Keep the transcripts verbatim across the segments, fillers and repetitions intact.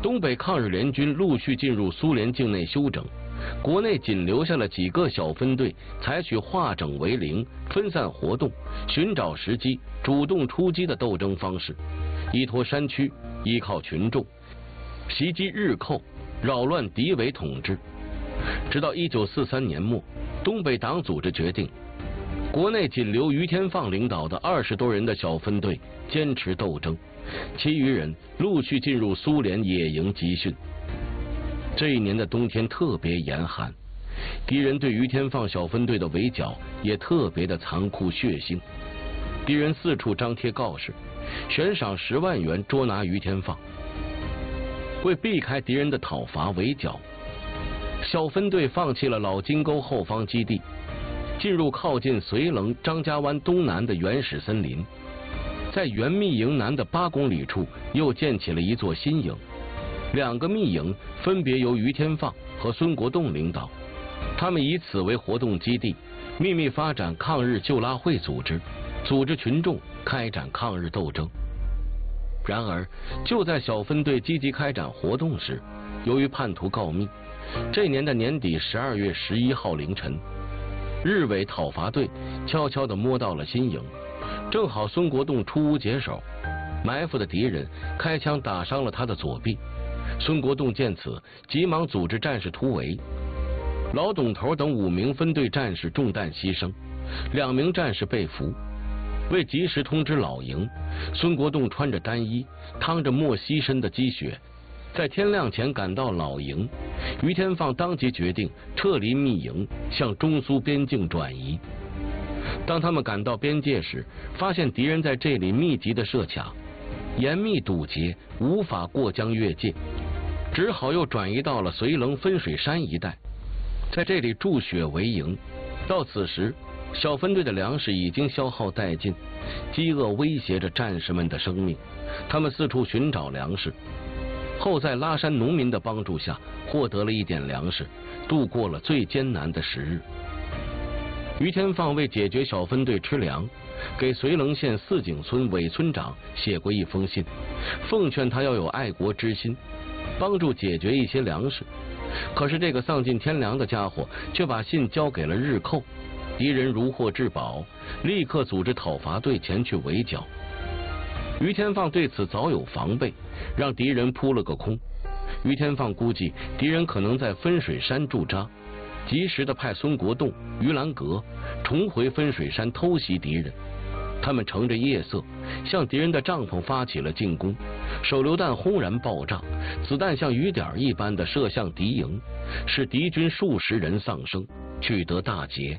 东北抗日联军陆续进入苏联境内休整，国内仅留下了几个小分队，采取化整为零、分散活动、寻找时机、主动出击的斗争方式，依托山区，依靠群众，袭击日寇，扰乱敌伪统治。直到一九四三年末，东北党组织决定，国内仅留于天放领导的二十多人的小分队坚持斗争，其余人陆续进入苏联野营集训。这一年的冬天特别严寒，敌人对于天放小分队的围剿也特别的残酷血腥。敌人四处张贴告示，悬赏十万元捉拿于天放。为避开敌人的讨伐围剿，小分队放弃了老金沟后方基地，进入靠近绥棱张家湾东南的原始森林，在原密营南的八公里处又建起了一座新营。两个密营分别由于天放和孙国栋领导，他们以此为活动基地，秘密发展抗日救拉会组织，组织群众开展抗日斗争。然而，就在小分队积极开展活动时，由于叛徒告密，这年的年底十二月十一号凌晨，日伪讨伐队悄悄地摸到了新营，正好孙国栋出屋解手，埋伏的敌人开枪打伤了他的左臂。孙国栋见此，急忙组织战士突围，老董头等五名分队战士中弹牺牲，两名战士被俘。为及时通知老营，孙国栋穿着单衣，趟着没膝深的积雪，在天亮前赶到老营。于天放当即决定撤离密营，向中苏边境转移。当他们赶到边界时，发现敌人在这里密集的设卡，严密堵截，无法过江越界，只好又转移到了绥棱分水山一带，在这里筑雪为营。到此时，小分队的粮食已经消耗殆尽，饥饿威胁着战士们的生命，他们四处寻找粮食，后在拉山农民的帮助下获得了一点粮食，度过了最艰难的时日。于天放为解决小分队吃粮，给绥棱县四井村韦村长写过一封信，奉劝他要有爱国之心，帮助解决一些粮食。可是这个丧尽天良的家伙却把信交给了日寇，敌人如获至宝，立刻组织讨伐队前去围剿。于天放对此早有防备，让敌人扑了个空。于天放估计敌人可能在分水山驻扎，及时的派孙国栋、于兰阁重回分水山偷袭敌人。他们乘着夜色，向敌人的帐篷发起了进攻，手榴弹轰然爆炸，子弹像雨点一般的射向敌营，使敌军数十人丧生，取得大捷。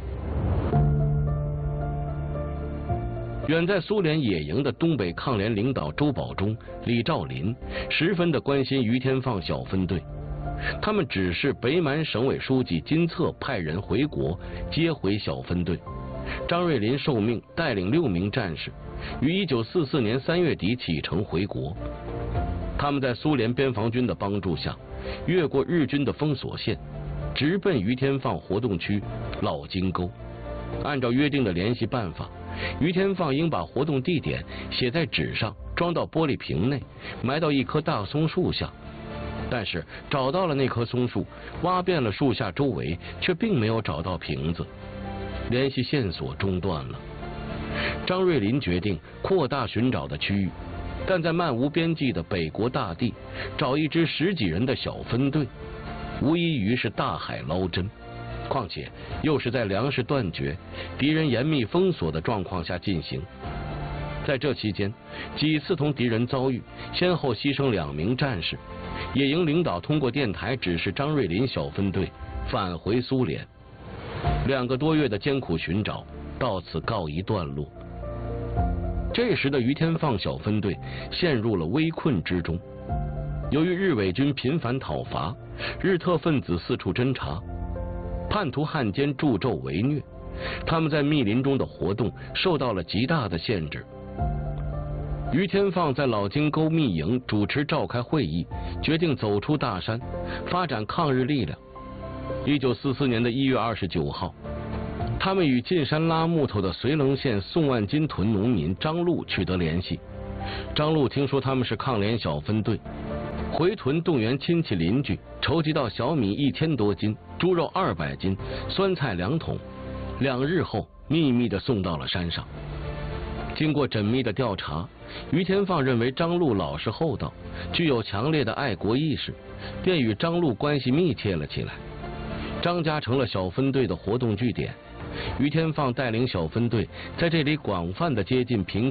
远在苏联野营的东北抗联领导周保中、李兆林十分的关心于天放小分队，他们指示北满省委书记金策派人回国接回小分队。张瑞林受命带领六名战士于一九四四年三月底启程回国。他们在苏联边防军的帮助下，越过日军的封锁线，直奔于天放活动区老金沟。按照约定的联系办法，于天放应把活动地点写在纸上，装到玻璃瓶内，埋到一棵大松树下。但是找到了那棵松树，挖遍了树下周围，却并没有找到瓶子，联系线索中断了。张瑞林决定扩大寻找的区域，但在漫无边际的北国大地找一支十几人的小分队，无异于是大海捞针。况且又是在粮食断绝、敌人严密封锁的状况下进行。在这期间，几次同敌人遭遇，先后牺牲两名战士。野营领导通过电台指示张瑞林小分队返回苏联。两个多月的艰苦寻找到此告一段落。这时的于天放小分队陷入了危困之中。由于日伪军频繁讨伐，日特分子四处侦察，叛徒汉奸助纣为虐，他们在密林中的活动受到了极大的限制。于天放在老金沟密营主持召开会议，决定走出大山，发展抗日力量。一九四四年的一月二十九号，他们与进山拉木头的绥棱县宋万金屯农民张禄取得联系。张禄听说他们是抗联小分队， 回屯动员亲戚邻居，筹集到小米一千多斤，猪肉二百斤，酸菜两桶。两日后，秘密地送到了山上。经过缜密的调查，于天放认为张禄老实厚道，具有强烈的爱国意识，便与张禄关系密切了起来。张家成了小分队的活动据点，于天放带领小分队在这里广泛的接近贫